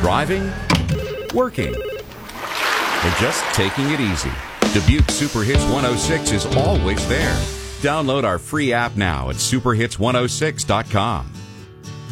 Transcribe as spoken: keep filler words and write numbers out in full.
driving, working, or just taking it easy, Dubuque Super Hits one oh six is always there. Download our free app now at super hits one oh six dot com.